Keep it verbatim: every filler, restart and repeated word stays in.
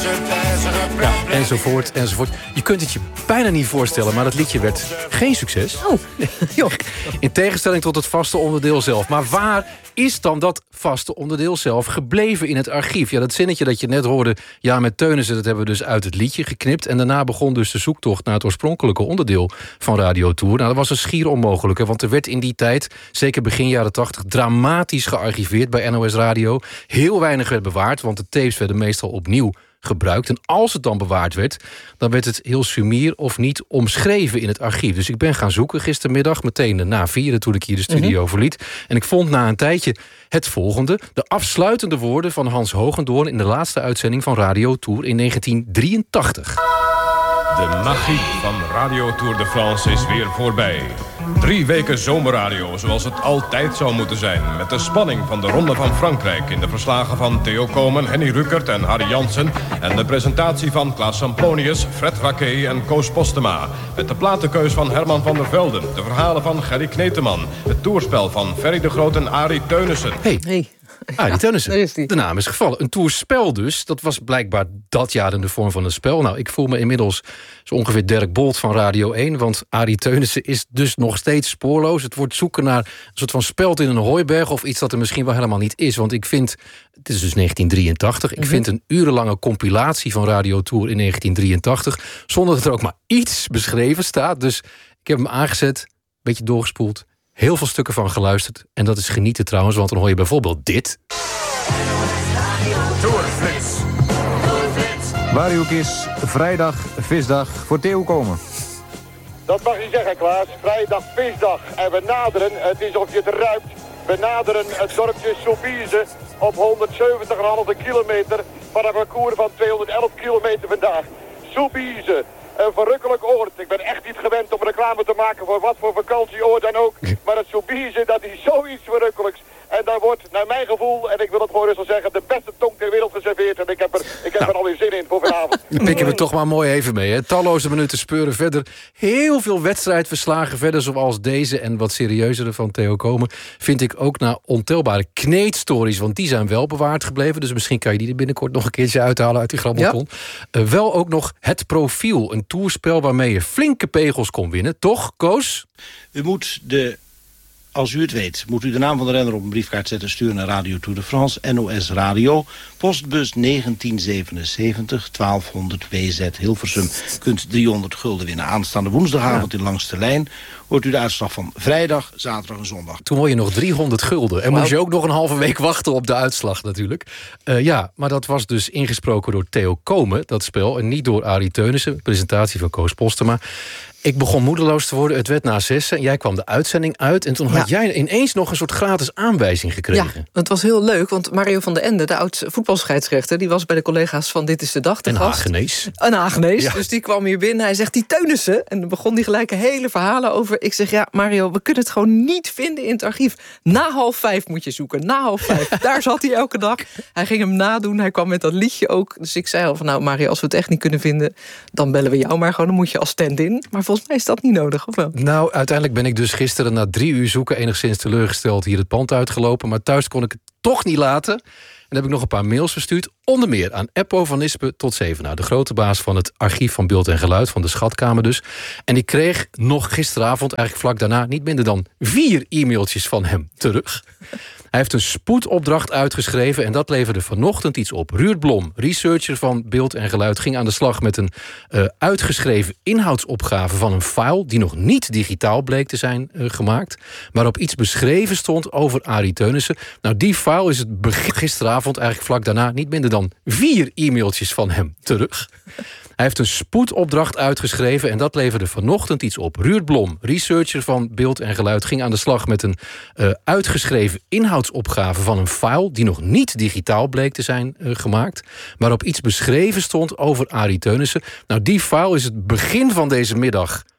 Ja, enzovoort, enzovoort. Je kunt het je bijna niet voorstellen, maar dat liedje werd geen succes. Oh, joh. In tegenstelling tot het vaste onderdeel zelf. Maar waar is dan dat vaste onderdeel zelf gebleven in het archief? Ja, dat zinnetje dat je net hoorde, ja, met Teunissen, dat hebben we dus uit het liedje geknipt. En daarna begon dus de zoektocht naar het oorspronkelijke onderdeel van Radio Tour. Nou, dat was een schier onmogelijke, want er werd in die tijd, zeker begin jaren tachtig, dramatisch gearchiveerd bij N O S Radio. Heel weinig werd bewaard, want de tapes werden meestal opnieuw gebruikt. En als het dan bewaard werd, dan werd het heel sumier of niet omschreven in het archief. Dus ik ben gaan zoeken gistermiddag, meteen na vieren toen ik hier de studio mm-hmm. verliet. En ik vond na een tijdje het volgende. De afsluitende woorden van Hans Hogendoorn in de laatste uitzending van Radio Tour in negentien drieëntachtig. De magie van Radio Tour de France is weer voorbij. Drie weken zomerradio zoals het altijd zou moeten zijn. Met de spanning van de Ronde van Frankrijk in de verslagen van Theo Komen, Henny Rukert en Harry Jansen. En de presentatie van Klaas Samponius, Fred Raquet en Koos Postema. Met de platenkeus van Herman van der Velden. De verhalen van Gerry Kneteman. Het toerspel van Ferry de Groot en Arie Teunissen. Hey. Hey. Ah, die Teunissen. Is die. De naam is gevallen. Een toerspel dus. Dat was blijkbaar dat jaar in de vorm van een spel. Nou, ik voel me inmiddels zo ongeveer Dirk Bolt van Radio één. Want Arie Teunissen is dus nog steeds spoorloos. Het wordt zoeken naar een soort van speld in een hooiberg of iets dat er misschien wel helemaal niet is. Want ik vind, het is dus negentien drieëntachtig. Ik mm-hmm. vind een urenlange compilatie van Radio Tour in negentien drieëntachtig. Zonder dat er ook maar iets beschreven staat. Dus ik heb hem aangezet, een beetje doorgespoeld. Heel veel stukken van geluisterd. En dat is genieten trouwens, want dan hoor je bijvoorbeeld dit. Tourflits. Waar u ook is, vrijdag, visdag voor Theo Komen. Dat mag je zeggen, Klaas. Vrijdag, visdag. En we naderen, het is of je het ruikt, we naderen het dorpje Soubise op honderdzeventig komma vijf kilometer van een parcours van tweehonderdelf kilometer vandaag. Soubise. Een verrukkelijk oord. Ik ben echt niet gewend om reclame te maken voor wat voor vakantieoord dan ook. Maar het Soubise, dat is zoiets verrukkelijks. En daar wordt, naar mijn gevoel, en ik wil het gewoon rustig zeggen, de beste tong ter wereld geserveerd. En ik heb er, ik heb nou, er alweer zin in voor vanavond. Pikken we toch maar mooi even mee. Hè? Talloze minuten speuren verder. Heel veel wedstrijdverslagen verder, zoals deze en wat serieuzere van Theo Komen. Vind ik ook naar ontelbare kneedstories, want die zijn wel bewaard gebleven. Dus misschien kan je die er binnenkort nog een keertje uithalen uit die grabbelton. Ja. Uh, wel ook nog Het Profiel, een toerspel waarmee je flinke pegels kon winnen. Toch, Koos? U moet de... Als u het weet, moet u de naam van de renner op een briefkaart zetten... sturen naar Radio Tour de France, N O S Radio... postbus negentien zevenenzeventig, twaalfhonderd W Z Hilversum. U kunt driehonderd gulden winnen. Aanstaande woensdagavond ja. in Langste Lijn... hoort u de uitslag van vrijdag, zaterdag en zondag. Toen hoor je nog driehonderd gulden. En wow. moest je ook nog een halve week wachten op de uitslag natuurlijk. Uh, ja, maar dat was dus ingesproken door Theo Komen, dat spel... en niet door Arie Teunissen, presentatie van Koos Postema. Ik begon moedeloos te worden, het werd na zessen. Jij kwam de uitzending uit en toen ja. had jij ineens nog een soort gratis aanwijzing gekregen. Ja, het was heel leuk, want Mario van den Ende, de oud voetbalscheidsrechter... die was bij de collega's van Dit is de Dag te en gast. Hagenees. Een Hagenees, ja. dus die kwam hier binnen. Hij zegt, die Teunissen. En dan begon hij gelijk hele verhalen over. Ik zeg, ja Mario, we kunnen het gewoon niet vinden in het archief. Na half vijf moet je zoeken, na half vijf. Daar zat hij elke dag. Hij ging hem nadoen, hij kwam met dat liedje ook. Dus ik zei al van, nou Mario, als we het echt niet kunnen vinden... dan bellen we jou maar gewoon, dan moet je als stand-in. Maar volgens mij is dat niet nodig, of wel? Nou, uiteindelijk ben ik dus gisteren na drie uur zoeken... enigszins teleurgesteld hier het pand uitgelopen. Maar thuis kon ik het toch niet laten. En dan heb ik nog een paar mails verstuurd. Onder meer aan Eppo van Nispen tot Zevenaar. De grote baas van het archief van beeld en geluid. Van de Schatkamer dus. En ik kreeg nog gisteravond, eigenlijk vlak daarna... niet minder dan vier e-mailtjes van hem terug. Hij heeft een spoedopdracht uitgeschreven... en dat leverde vanochtend iets op. Ruud Blom, researcher van beeld en geluid... ging aan de slag met een uh, uitgeschreven inhoudsopgave van een file... die nog niet digitaal bleek te zijn uh, gemaakt... waarop iets beschreven stond over Arie Teunissen. Nou, die file is het begin gisteravond, eigenlijk vlak daarna... niet minder dan vier e-mailtjes van hem terug. Hij heeft een spoedopdracht uitgeschreven... en dat leverde vanochtend iets op. Ruud Blom, researcher van beeld en geluid... ging aan de slag met een uh, uitgeschreven inhoudsopgave van een file... die nog niet digitaal bleek te zijn uh, gemaakt... waarop iets beschreven stond over Arie Teunissen. Nou, die file is het begin van deze middag